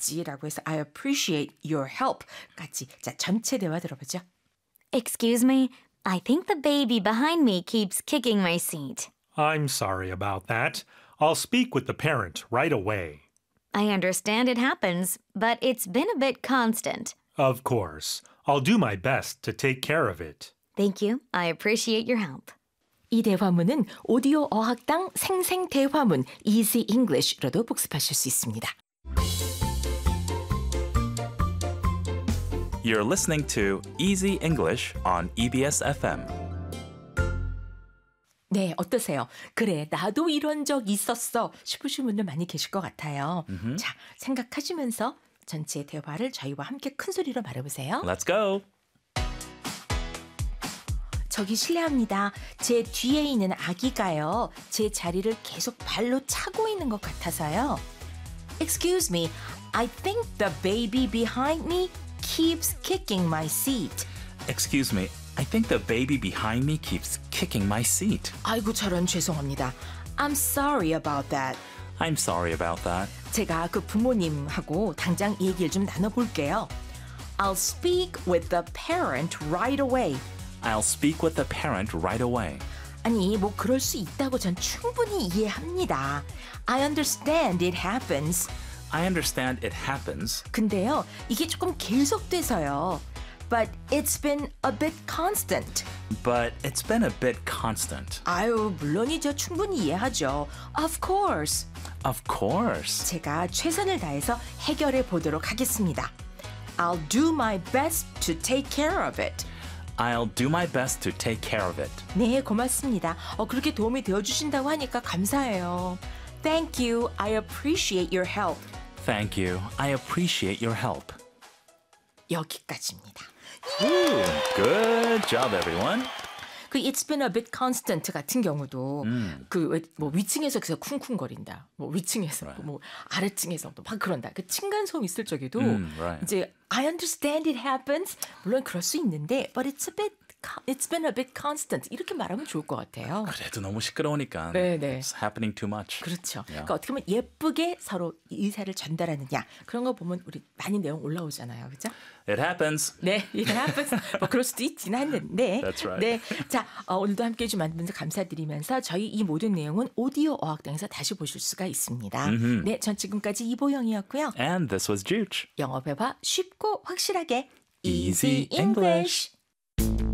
있지라고 해서 I appreciate your help까지. 자, 전체 대화 들어보죠. Excuse me, I think the baby behind me keeps kicking my seat. I'm sorry about that. I'll speak with the parent right away. I understand it happens, but it's been a bit constant. Of course. I'll do my best to take care of it. Thank you. I appreciate your help. 이 대화문은 오디오 어학당 생생 대화문 Easy English로도 복습하실 수 있습니다. You're listening to Easy English on EBS FM. 네, 어떠세요? 그래, 나도 이런 적 있었어 싶으신 분들 많이 계실 것 같아요. 자, 생각하시면서 전체 대화를 저희와 함께 큰 소리로 말해보세요. Let's go. 저기 실례합니다. 제 뒤에 있는 아기가요. 제 자리를 계속 발로 차고 있는 것 같아서요. Excuse me, I think the baby behind me keeps kicking my seat. Excuse me. I think the baby behind me keeps kicking my seat. 아이고 저런 죄송합니다. I'm sorry about that. I'm sorry about that. 제가 그 부모님하고 당장 얘기를 좀 나눠볼게요. I'll speak with the parent right away. I'll speak with the parent right away. 아니 뭐 그럴 수 있다고 전 충분히 이해합니다. I understand it happens. I understand it happens. 근데요 이게 조금 계속돼서요. But it's been a bit constant. But it's been a bit constant. 아유 물론이죠. 충분히 이해하죠. Of course. Of course. 제가 최선을 다해서 해결해 보도록 하겠습니다. I'll do my best to take care of it. I'll do my best to take care of it. 네, 고맙습니다. 그렇게 도움이 되어주신다고 하니까 감사해요. Thank you. I appreciate your help. Thank you. I appreciate your help. 여기까지입니다. Ooh, good job, everyone. 그 It's been a bit constant 같은 경우도 그 뭐 위층에서 그래서 쿵쿵거린다. 뭐 위층에서 Right. 뭐 아래층에서 또 막 그런다. 그 층간소음 있을 적에도 right. 이제 I understand it happens. 물론 그럴 수 있는데 but it's been a bit constant. 이렇게 말하면 좋을 것 같아요. 그래도 너무 시끄러우니까. 네네. It's happening too much. 그렇죠. 그러니까 어떻게 보면 예쁘게 서로 의사를 전달하느냐 그런 거 보면 우리 많이 내용 올라오잖아요, 그렇죠? It happens. 네, it happens. 뭐 그럴 수도 있긴 한데. That's right. 네, 자 오늘도 함께해 주신 만들면서 감사드리면서 저희 이 모든 내용은 오디오 어학당에서 다시 보실 수가 있습니다. 네, 전 지금까지 이보영이었고요. And this was Juge. 영어 회화 쉽고 확실하게 Easy English.